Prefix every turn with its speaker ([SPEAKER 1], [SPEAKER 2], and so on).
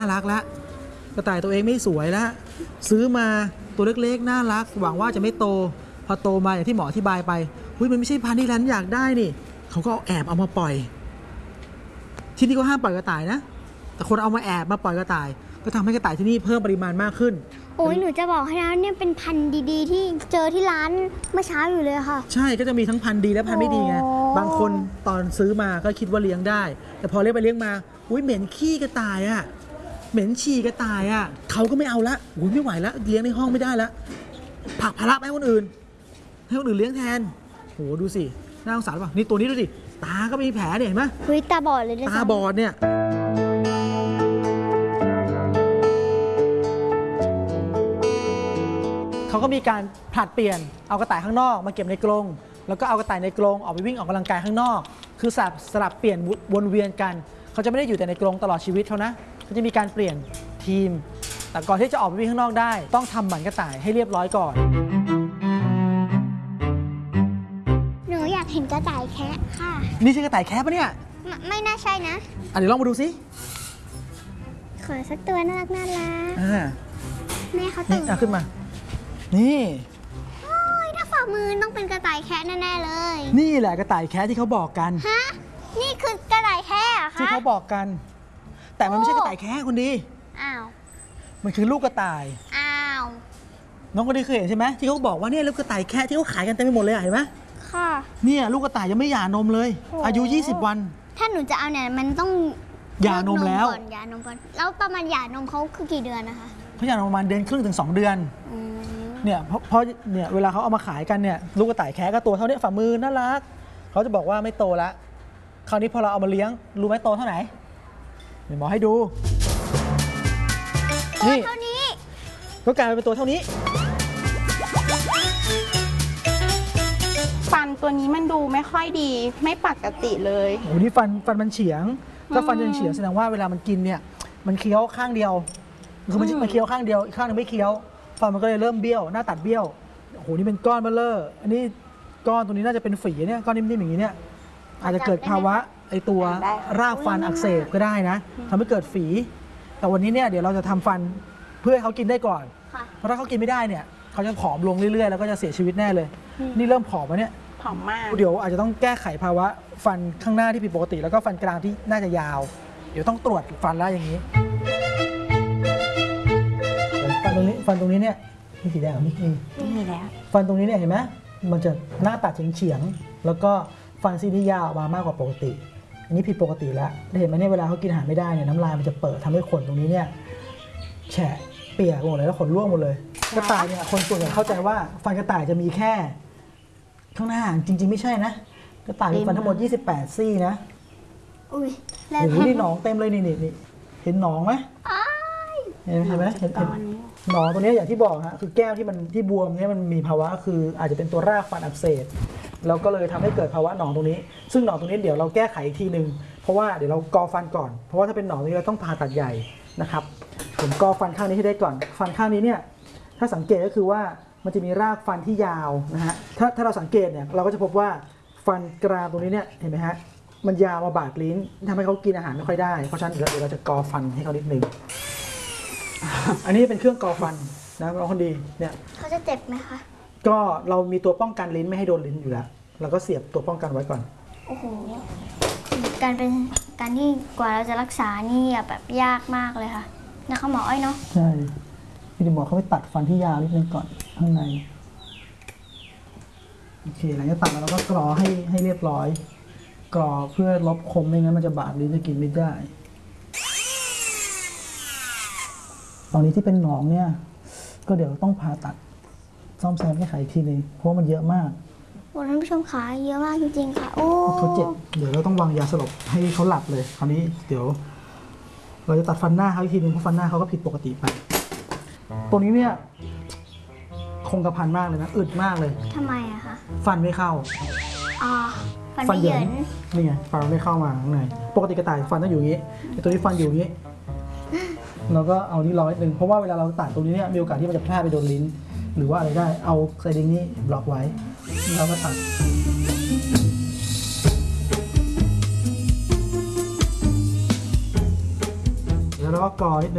[SPEAKER 1] น่ารักละกระต่ายตัวเองไม่สวยแล้วซื้อมาตัวเล็กๆน่ารักหวังว่าจะไม่โตพอโตมาอย่างที่หมออธิบายไปมันไม่ใช่พันธุ์ที่ฉันอยากได้นี่เขาก็แอบเอามาปล่อยที่นี่ก็ห้ามปล่อยกระต่ายนะแต่คนเอามาแอบมาปล่อยกระต่ายก็ทำให้กระต่ายที่นี่เพิ่มปริมาณมากขึ้น
[SPEAKER 2] โอ้ยหนูจะบอกให้นะเนี่ยเป็นพันธุ์ดีๆที่เจอที่ร้านเมื่อเช้าอยู่เลยค่ะ
[SPEAKER 1] ใช่ก็จะมีทั้งพันธุ์ดีและพันธุ์ไม่ดีไงบางคนตอนซื้อมาก็คิดว่าเลี้ยงได้แต่พอเลี้ยงไปเลี้ยงมาเหม็นขี้กระต่ายอ่ะเหม็นฉี่กระต่ายอ่ะเขาก็ไม่เอาละไม่ไหวละเลี้ยงในห้องไม่ได้ละผลักภาระไปให้คนอื่นเลี้ยงแทนโหดูสิน่าสงสารป่ะนี่ตัวนี้ดูสิตาก็มีแผลเนี่ยเห็นไหม
[SPEAKER 2] ตาบอดเลย
[SPEAKER 1] ตาบอดเนี่ยเขาก็มีการผลัดเปลี่ยนเอากระต่ายข้างนอกมาเก็บในกรงแล้วก็เอากระต่ายในกรงออกไปวิ่งออกกำลังกายข้างนอกคือสลับเปลี่ยนวนเวียนกันเขาจะไม่ได้อยู่แต่ในกรงตลอดชีวิตเขานะเขาจะมีการเปลี่ยนทีมแต่ก่อนที่จะออกไปวิ่งข้างนอกได้ต้องทำหมันกระต่ายให้เรียบร้อยก่อน
[SPEAKER 2] หนูอยากเห็นกระต่ายแคะค่ะ
[SPEAKER 1] นี่ใช่กระต่ายแคะปะเนี่ย
[SPEAKER 2] ไม่น่าใช่นะ
[SPEAKER 1] เดี๋ยวลองมาดูสิ
[SPEAKER 2] ขอสักตัวน่ารักแม่เขาตื่น
[SPEAKER 1] ขึ้นมานี่
[SPEAKER 2] ถ้าฝ่ามือต้องเป็นกระต่ายแคะแน่ๆเลย
[SPEAKER 1] นี่แหละกระต่ายแคะที่เขาบอกกัน
[SPEAKER 2] ฮะนี่คือกระต่ายแคะเหรอคะ
[SPEAKER 1] ที่เขาบอกกันแต่มันไม่ใช่กระต่ายแคะคนดีมันคือลูกกระต่ายน้องคนดีเคยเห็นใช่ไหมที่เขาบอกว่าเนี่ยลูกกระต่ายแคะที่เขาขายกันเต็มไปหมดเลยเห็นไหม
[SPEAKER 2] ค่ะ
[SPEAKER 1] เนี่ยลูกกระต่ายยังไม่หย่านมเลยอายุ20 วัน
[SPEAKER 2] ถ้าหนูจะเอาเนี่ยมันต้อง
[SPEAKER 1] หย่านมแล้ว
[SPEAKER 2] หย่านมก่อนแล้วประมาณหย่านมเขาคือกี่เดือนนะคะ
[SPEAKER 1] เขาหย่านมประมาณเดือนครึ่งถึง2 เดือนเนี่ยเพราะเนี่ยเวลาเขาเอามาขายกันเนี่ยลูกกระต่ายแคะก็ตัวเท่านี้ฝ่ามือน่ารักเขาจะบอกว่าไม่โตละคราวนี้พอเราเอามาเลี้ยงรู้ไหมโตเท่าไหร่เดี๋ยวหมอให้ดู
[SPEAKER 2] ตัวเท่านี้
[SPEAKER 1] ก็กลายเป็นตัวเท่านี้
[SPEAKER 3] ฟันตัวนี้มันดูไม่ค่อยดีไม่ปกติเลย
[SPEAKER 1] โอ้นี่ฟันมันเฉียงถ้าฟันยังเฉียงแสดงว่าเวลามันกินเนี่ยมันเคี้ยวข้างเดียวคือมันเคี้ยวข้างเดียวอีกข้างนึงไม่เคี้ยวฟันมันก็เลยเริ่มเบี้ยวหน้าตัดเบี้ยวโอ้โหนี่เป็นก้อนเบลเลอร์อันนี้ก้อนตัวนี้น่าจะเป็นฝีเนี่ยก้อนนิ่มๆอย่างนี้เนี่ยอาจจะเกิดภาวะไอตัวรากฟันอักเสบก็ได้นะทำให้เกิดฝีแต่วันนี้เนี่ยเดี๋ยวเราจะทำฟันเพื่อให้เขากินได้ก่อนเพราะถ้าเขากินไม่ได้เนี่ยเขาจะผอมลงเรื่อยๆแล้วก็จะเสียชีวิตแน่เลยนี่เริ่มผอมแล้วเนี่ย
[SPEAKER 3] ผอมมาก
[SPEAKER 1] เดี๋ยวอาจจะต้องแก้ไขภาวะฟันข้างหน้าที่ผิดปกติแล้วก็ฟันกลางที่น่าจะยาวเดี๋ยวต้องตรวจฟันแล้วอย่างนี้ฟันตรงนี้เนี่ยมีสีแดงมี
[SPEAKER 3] แล้ว
[SPEAKER 1] ฟันตรงนี้เนี่ยเห็นไหมมันจะหน้าตัดเฉียงแล้วก็ฟันซี่ที่ยาวออกมามากกว่าปกติอันนี้ผิดปกติแล้วเห็นไหมเนี่ยเวลาเขากินอาหารไม่ได้เนี่ยน้ำลายมันจะเปิดทำให้ขนตรงนี้เนี่ยแฉะเปียกหมดเลยแล้วขนร่วงหมดเลยกระต่ายเนี่ยคนส่วนใหญ่เข้าใจว่าฟันกระต่ายจะมีแค่ข้างหน้าจริงๆไม่ใช่นะกระต่ายมีฟันทั้งหมด28 ซี่นะ
[SPEAKER 2] อุ้ย
[SPEAKER 1] โอ้โหนี่หนองเต็มเลยนี่เห็นหนองไหมเห็นไหมเห็นหนองตัวนี้อย่างที่บอกฮะคือแก้วที่บวมเนี่ยมันมีภาวะคืออาจจะเป็นตัวรากฟันอักเสบแล้วก็เลยทำให้เกิดภาวะหนองตรงนี้ซึ่งหนองตรงนี้เดี๋ยวเราแก้ไขอีกทีหนึ่งเพราะว่าเดี๋ยวเรากอฟันก่อนเพราะว่าถ้าเป็นหนองตรงนี้เราต้องผ่าตัดใหญ่นะครับผมกอฟันข้างนี้ให้ได้ก่อนฟันข้างนี้เนี่ยถ้าสังเกตก็คือว่ามันจะมีรากฟันที่ยาวนะฮะถ้าเราสังเกตเนี่ยเราก็จะพบว่าฟันกรามตรงนี้เนี่ยเห็นไหมฮะมันยาวมาบาดลิ้นทำให้เขากินอาหารไม่ค่อยได้เพราะฉะนั้นเดี๋ยวเราจะกอฟันให้เขานิดนึงอันนี้เป็นเครื่องกอฟันนะน้องคนดีเนี่ย
[SPEAKER 2] เขาจะเจ็บไหมคะ
[SPEAKER 1] ก็เรามีตัวป้องกันลิ้นไม่ให้โดนลิ้นอยู่แล้วเราก็เสียบตัวป้องกันไว้ก่อน
[SPEAKER 2] โอ้โหการที่กว่าเราจะรักษานี่แบบยากมากเลยค่ะนะคะหมออ้อยเนาะ
[SPEAKER 1] ใช่พี่หมอเขาไปตัดฟันที่ยาวนิดนึงก่อนข้างในโอเคหลังจากตัดแล้วเราก็กรอให้เรียบร้อยกรอเพื่อลบคมไม่งั้นมันจะบาดลิ้นจะกินไม่ได้ตอนนี้ที่เป็นหนองเนี่ยก็เดี๋ยวต้องผ่าตัดซ่อมแซมแก้ไขอีกทีนึงเพราะมันเยอะมาก
[SPEAKER 2] โอ้ท่านผู้ชมขาเยอะมากจริงๆค่ะโอ้
[SPEAKER 1] เขาเจ็บเดี๋ยวเราต้องวางยาสลบให้เขาหลับเลยคราวนี้เดี๋ยวเราจะตัดฟันหน้าเขาอีกทีนึงเพราะฟันหน้าเขาก็ผิดปกติไปตัวนี้เนี่ยคงกระพันมากเลยนะอึดมากเลย
[SPEAKER 2] ทำไมอะคะ
[SPEAKER 1] ฟันไม่เข้า
[SPEAKER 2] ฟันไม่เยิน
[SPEAKER 1] นี่ไงฟันไม่เข้ามาข้างในปกติกระต่ายฟันต้องอยู่อย่างนี้ตัวนี้ฟันอยู่อย่างนี้เราก็เอานี่รอนิดนึงเพราะว่าเวลาเราตัดตรงนี้เนี่ยมีโอกาสที่มันจะพลาดไปโดนลิ้นหรือว่าอะไรได้เอาไซดิ้งนี้บล็อกไว้แล้วก็ตัดแล้วเราก็กรอนิดนึง